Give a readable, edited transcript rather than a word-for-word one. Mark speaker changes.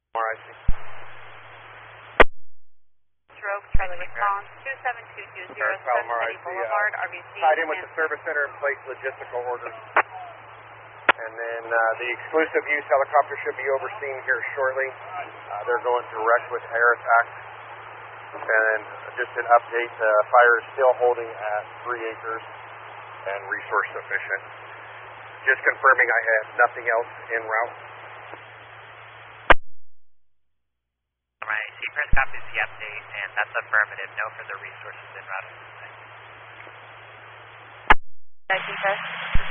Speaker 1: RIC.
Speaker 2: Stroke, Charlie response, 27220 Sunny Boulevard, RBC.
Speaker 1: Tied in with the service center and placed logistical orders. And then the exclusive use helicopter should be overseen here shortly. They're going direct with air attack. And just an update, the fire is still holding at 3 acres and resource sufficient. Just confirming I had nothing else en route.
Speaker 3: Alright, Seacrest copies the update, and that's affirmative. No further resources en route at this time.
Speaker 2: Seacrest.